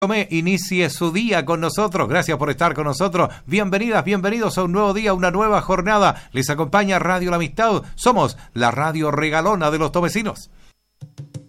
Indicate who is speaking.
Speaker 1: Tomé, inicie su día con nosotros. Gracias por estar con nosotros. Bienvenidas, bienvenidos a un nuevo día, una nueva jornada. Les acompaña Radio La Amistad. Somos la radio regalona de los tomecinos.